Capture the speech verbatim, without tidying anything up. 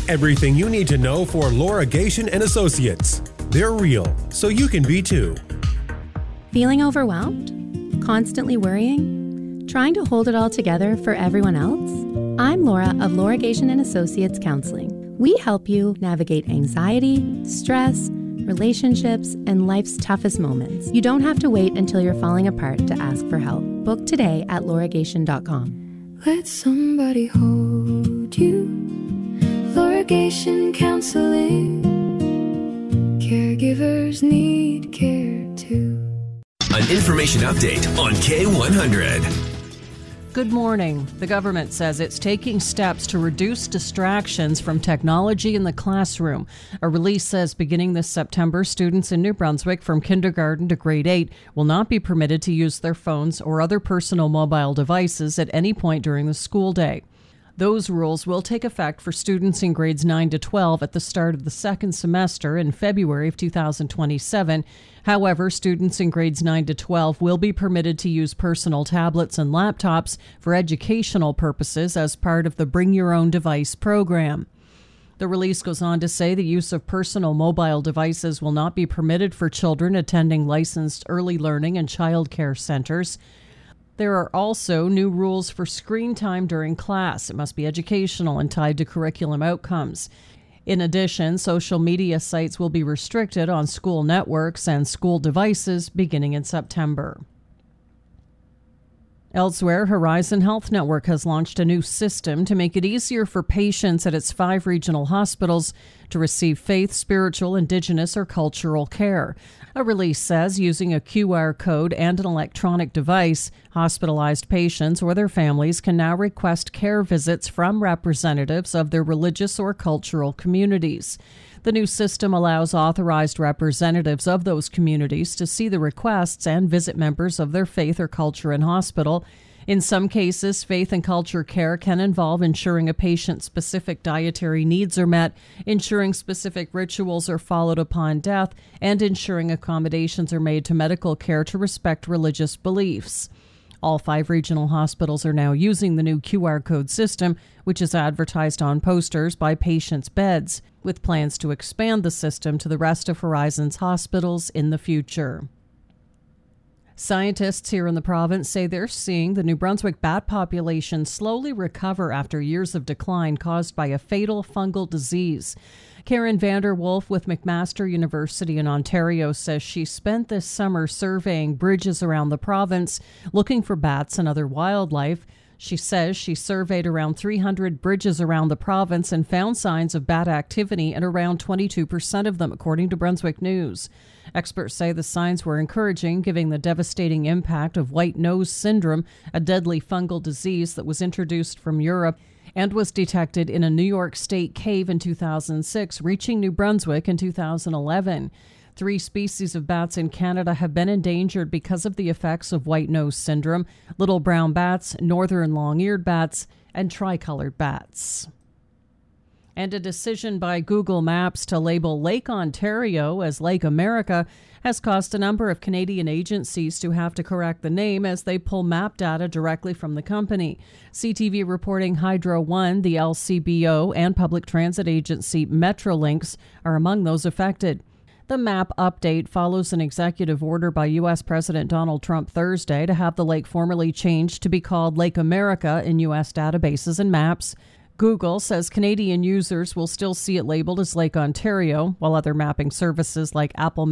Everything you need to know for Laura Gation and Associates. They're real, so you can be too. Feeling overwhelmed? Constantly worrying? Trying to hold it all together for everyone else? I'm Laura of Laura Gation and Associates Counseling. We help you navigate anxiety, stress, relationships, and life's toughest moments. You don't have to wait until you're falling apart to ask for help. Book today at laura gation dot com. Let somebody hold you. Laura Gation Counseling. Caregivers need care too. An information update on K one hundred. Good morning. The government says it's taking steps to reduce distractions from technology in the classroom. A release says beginning this September, students in New Brunswick from kindergarten to grade eight will not be permitted to use their phones or other personal mobile devices at any point during the school day. Those rules will take effect for students in grades nine to twelve at the start of the second semester in February of two thousand twenty-seven. However, students in grades nine to twelve will be permitted to use personal tablets and laptops for educational purposes as part of the Bring Your Own Device program. The release goes on to say the use of personal mobile devices will not be permitted for children attending licensed early learning and child care centers. There are also new rules for screen time during class. It must be educational and tied to curriculum outcomes. In addition, social media sites will be restricted on school networks and school devices beginning in September. Elsewhere, Horizon Health Network has launched a new system to make it easier for patients at its five regional hospitals to receive faith, spiritual, Indigenous, or cultural care. A release says using a Q R code and an electronic device, hospitalized patients or their families can now request care visits from representatives of their religious or cultural communities. The new system allows authorized representatives of those communities to see the requests and visit members of their faith or culture in hospital. In some cases, faith and culture care can involve ensuring a patient's specific dietary needs are met, ensuring specific rituals are followed upon death, and ensuring accommodations are made to medical care to respect religious beliefs. All five regional hospitals are now using the new Q R code system, which is advertised on posters by patients' beds, with plans to expand the system to the rest of Horizon's hospitals in the future. Scientists here in the province say they're seeing the New Brunswick bat population slowly recover after years of decline caused by a fatal fungal disease. Karen Vander Wolf with McMaster University in Ontario says she spent this summer surveying bridges around the province, looking for bats and other wildlife. She says she surveyed around three hundred bridges around the province and found signs of bat activity in around twenty-two percent of them, according to Brunswick News. Experts say the signs were encouraging, given the devastating impact of white nose syndrome, a deadly fungal disease that was introduced from Europe and was detected in a New York State cave in two thousand six, reaching New Brunswick in two thousand eleven. Three species of bats in Canada have been endangered because of the effects of white nose syndrome: little brown bats, northern long-eared bats, and tricolored bats. And a decision by Google Maps to label Lake Ontario as Lake America has caused a number of Canadian agencies to have to correct the name as they pull map data directly from the company. C T V reporting Hydro One, the L C B O, and public transit agency Metrolinx are among those affected. The map update follows an executive order by U S President Donald Trump Thursday to have the lake formally changed to be called Lake America in U S databases and maps. Google says Canadian users will still see it labeled as Lake Ontario, while other mapping services like Apple